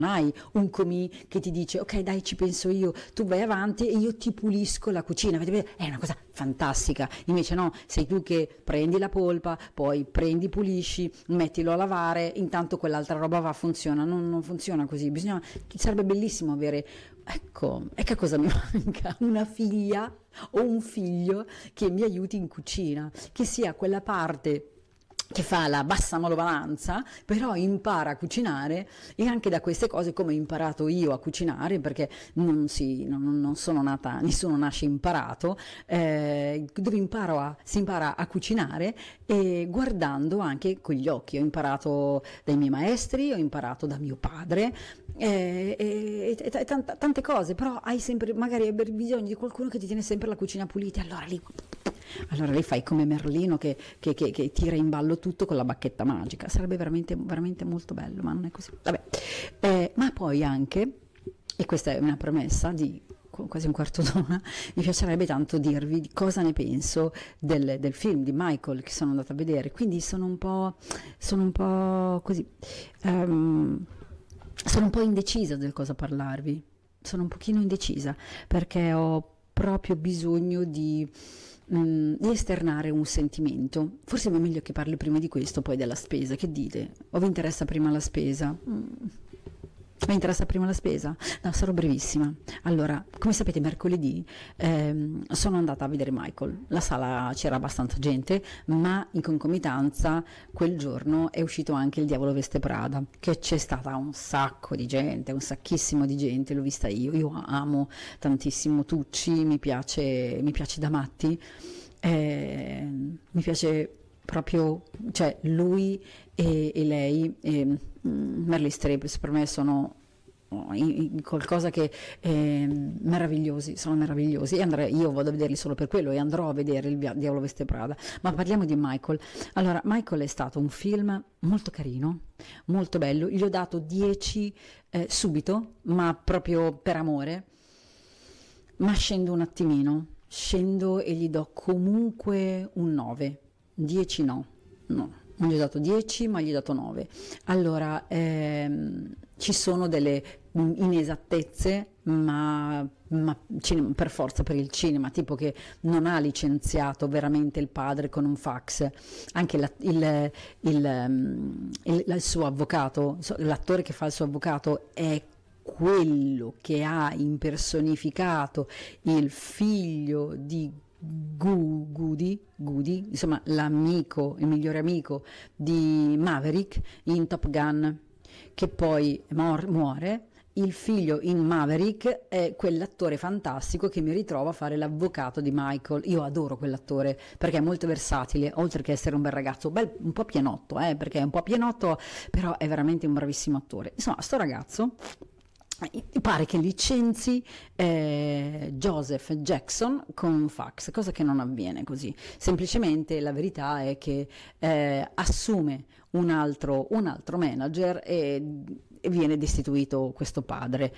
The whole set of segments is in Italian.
hai un comì che ti dice ok dai ci penso io, tu vai avanti e io ti pulisco la cucina, è una cosa fantastica. Invece no, sei tu che prendi la polpa, poi prendi, pulisci, mettilo a lavare, intanto quell'altra roba va, funziona. Non funziona così, sarebbe bellissimo avere, ecco a cosa mi manca, una figlia o un figlio che mi aiuti in cucina, che sia quella parte che fa la bassa manovalanza, però impara a cucinare, e anche da queste cose, come ho imparato io a cucinare, perché non sono nata, nessuno nasce imparato, dove si impara a cucinare e guardando anche con gli occhi. Ho imparato dai miei maestri, ho imparato da mio padre, tante cose, però hai sempre magari bisogno di qualcuno che ti tiene sempre la cucina pulita, allora lì fai come Merlino che tira in ballo tutto con la bacchetta magica. Sarebbe veramente, veramente molto bello, ma non è così. Vabbè. Ma poi anche, e questa è una premessa di quasi un quarto d'ora, mi piacerebbe tanto dirvi cosa ne penso del film di Michael che sono andata a vedere. Quindi sono un po' così, sono un po' indecisa del cosa parlarvi. Sono un pochino indecisa perché ho proprio bisogno di esternare un sentimento. Forse è meglio che parli prima di questo, poi della spesa. Che dite? O vi interessa prima la spesa? Mi interessa prima la spesa? No, sarò brevissima. Allora, come sapete, mercoledì sono andata a vedere Michael. La sala c'era abbastanza gente, ma in concomitanza quel giorno è uscito anche Il Diavolo Veste Prada, che c'è stata un sacco di gente, un sacchissimo di gente, l'ho vista io. Io amo tantissimo Tucci, mi piace da matti, mi piace proprio, cioè lui e lei, Meryl Streep, per me sono qualcosa che meravigliosi, sono meravigliosi, e io vado a vederli solo per quello, e andrò a vedere Il Diavolo Veste Prada. Ma parliamo di Michael. Allora, Michael è stato un film molto carino, molto bello, gli ho dato 10 subito, ma proprio per amore, ma scendo un attimino, e gli do comunque un 9. 10 no, non gli ho dato 10, ma gli ho dato 9. Allora, ci sono delle inesattezze, ma per forza, per il cinema, tipo che non ha licenziato veramente il padre con un fax. Anche il suo avvocato, l'attore che fa il suo avvocato è quello che ha impersonificato il figlio di Goody, insomma il migliore amico di Maverick in Top Gun, che poi muore. Il figlio in Maverick è quell'attore fantastico che mi ritrova a fare l'avvocato di Michael. Io adoro quell'attore perché è molto versatile, oltre che essere un bel ragazzo, un po' pienotto, perché è un po' pienotto, però è veramente un bravissimo attore. Insomma, sto ragazzo pare che licenzi Joseph Jackson con un fax, cosa che non avviene così. Semplicemente la verità è che assume un altro manager e viene destituito questo padre.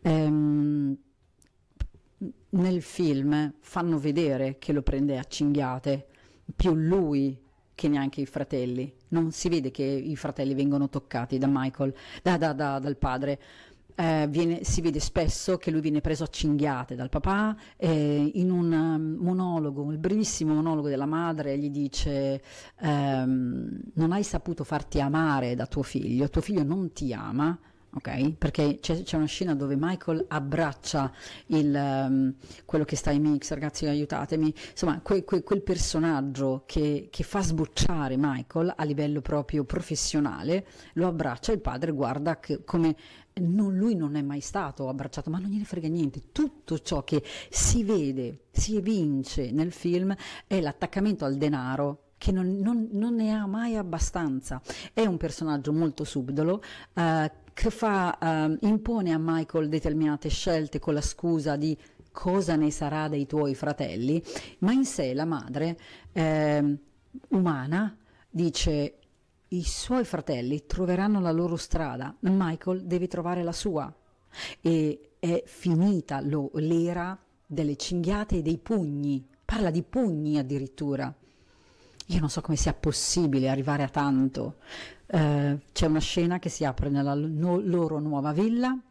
Nel film fanno vedere che lo prende a cinghiate, più lui che neanche i fratelli. Non si vede che i fratelli vengono toccati da Michael, dal padre. Si vede spesso che lui viene preso a cinghiate dal papà, in un monologo, il brevissimo monologo della madre gli dice non hai saputo farti amare da tuo figlio non ti ama, ok? Perché c'è una scena dove Michael abbraccia quello che sta in mix, ragazzi aiutatemi, insomma quel personaggio che fa sbocciare Michael a livello proprio professionale, lo abbraccia, il padre guarda come lui non è mai stato abbracciato, ma non gliene frega niente. Tutto ciò che si vede, si evince nel film è l'attaccamento al denaro, che non ne ha mai abbastanza. È un personaggio molto subdolo, che impone a Michael determinate scelte con la scusa di cosa ne sarà dei tuoi fratelli, ma in sé la madre umana dice: i suoi fratelli troveranno la loro strada, Michael deve trovare la sua. E è finita l'era delle cinghiate e dei pugni, parla di pugni addirittura. Io non so come sia possibile arrivare a tanto. C'è una scena che si apre nella loro nuova villa